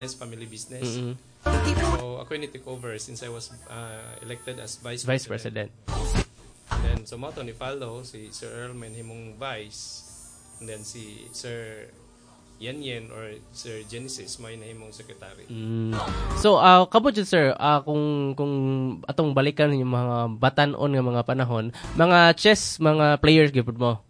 family business. Mm-mm. So ako ni take over since I was elected as vice President. And then so mo to ni follow si Sir Earl man himong vice. And then si Sir Yan or Sir Genesis may na himong secretary. So kabod jud sir, kung atong balikan yung mga batan-on nga mga panahon, mga chess mga players gyud mo.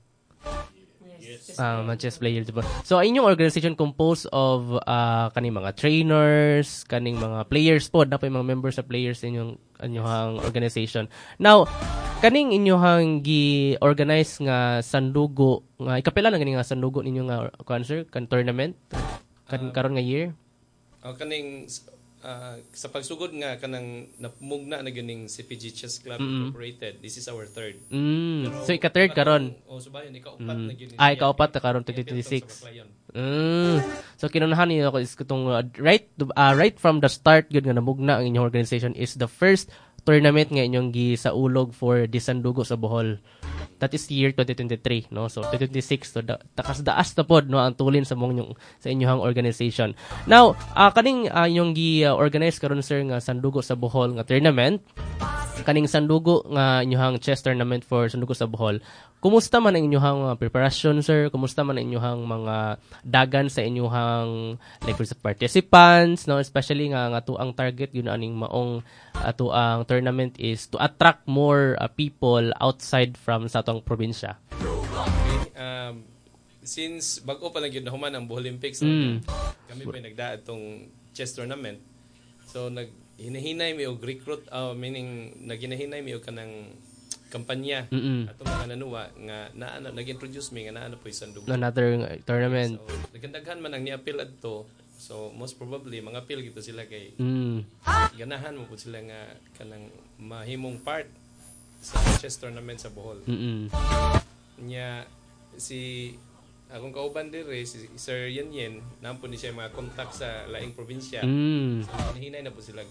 Mga chess players diba? So inyong organization composed of kaning mga trainers, kaning mga players pod na mga members sa players sa inyong organization. Now, kaning inyong gi-organize nga sandugo nga ikapila na gani nga sandugo ninyo nga concert kan tournament karon nga year? Kaning sa pagsugod nga kanang napumugna na ganing CPG Chess Club Incorporated. This is our third. Pero, so ika-third karon. Subayon ika-upat na gini. Ika-upat na karon 2026. So kinunahan niyo ako is katong right from the start gyud nga namugna ang inyong organization is the first tournament nga inyong gisaulog for Disandugo sa Bohol. That is year 2023, no? So 2026 so takas daas na pod no ang tulin sa inyong organization. Now, kaning inyong gi-organize karon sir nga Sandugo sa Bohol nga tournament. Kaning Sandugo nga inyong chess tournament for Sandugo sa Bohol. Kumusta man ang inyong preparation sir? Kumusta man ang inyong mga dagan sa inyong like for participants, no? Especially nga to ang target yun aning maong to ang tournament is to attract more people outside from sa atong probinsya. Okay. Since bago pa lang yun nahuman ang Bohol Olympics, kami pa nagdaad tong chess tournament. So hinahinay mi og recruit meaning naginahinay mi og kanang kampanya ato mga nanuwa nga nag-introduce mi nga naano po Sandugo another tournament. So nagandaghan man ang niapil adto. So most probably mga appeal gito sila kay ganahan mo po sila nga kanang mahimong part sa chess tournament sa Bohol. Nya si akong kauban dire si Sir Yan nampo ni siya mga contact sa laing probinsya. So hinay na po sila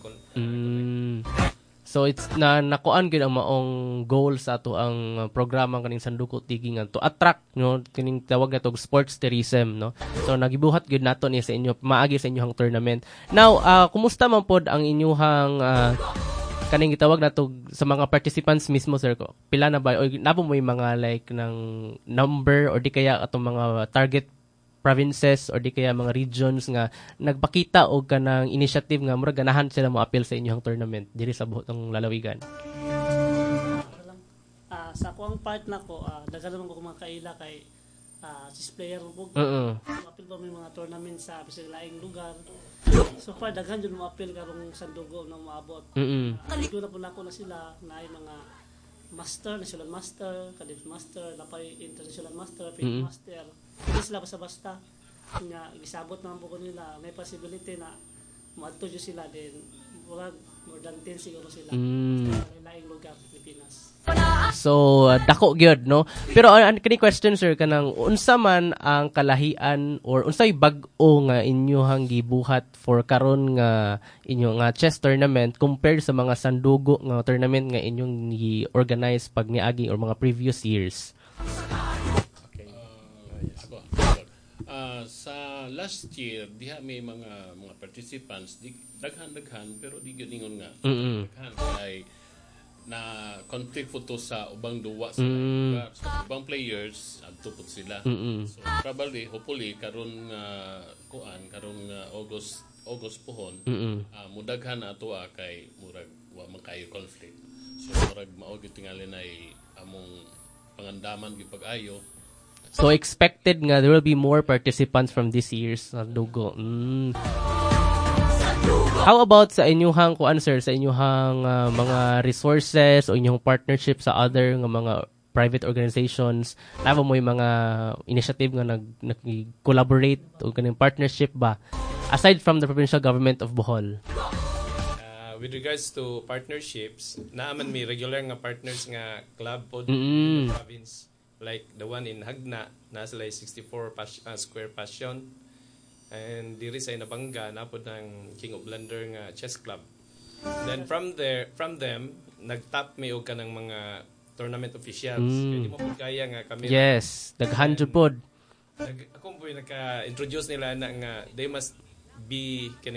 So it's nakuan gyud ang maong goal sa ato ang programa kaning Sandugo Tigingan to attract no kining tawag natog sports tourism no. So nagibuhat gyud nato ni sa inyo maagi sa inyong tournament. Now, kumusta man pod ang inyong kaning gitawag nato sa mga participants mismo sir ko? Pila na ba o nabo mo yung mga like ng number or di kaya atong mga target provinces or di kaya mga regions nga nagpakita og kanang initiative nga murag ganahan sila mo appeal sa inyong tournament diri sa buhotong lalawigan. Sa akong part nako daghan naman ko mga kaila kay chess player mo pug appeal pa may mga tournament sa bisag laing lugar. So far daghan jud mo appeal karong Sandugo na maabot. Dito na po nako na sila na mga master, national master, cadet master, napay international master, field master. Hindi sila basta-basta nga gisabot naman po ko nila may possibility na maadto jud sila din more than 10 siguro sila sa laing lugar sa Pilipinas. So dako gyud no. Pero kani question sir kanang unsa man ang kalahian or unsay bag-o nga inyohang gibuhat for karon nga inyo nga chess tournament compared sa mga Sandugo nga tournament nga inyong gi-organize pag niagi or mga previous years? Sa last year diha may mga participants daghan pero di gyud ingon nga daghan kay na conflict photo sa ubang duwa sa lugar. So, ubang players adto pud sila. So probably hopefully karon karon August pohon mudaghan ato kay murag wa man kayo conflict. So murag mao gyud tingali nay among pangandaman gyud pag-ayo. So expected nga there will be more participants from this year's Sandugo. How about sa inyong sa inyong mga resources o inyong partnership sa other nga mga private organizations? Nabo mo yung mga initiative nga nag-collaborate o kaning partnership ba aside from the provincial government of Bohol? With regards to partnerships, naaman may regular nga partners nga club po Mm-hmm. in the province. Like the one in Hagna, nasa like 64 square passion. And diri sa Inabanga, napod ng King of Blunder nga chess club. Then from them, nag-top me og kanang mga tournament officials. Kaya di mo po kaya nga kami. Yes, daghan jud pod. Ako po nagka-introduce nila na nga they must be